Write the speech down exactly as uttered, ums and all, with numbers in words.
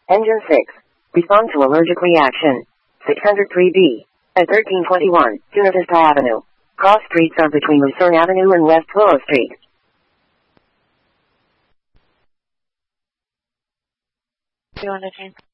Engine six. Respond to allergic reaction. six hundred three B. At thirteen twenty-one, Buena Vista Avenue. Cross streets are between Lucerne Avenue and West Willow Street. Do you want to change?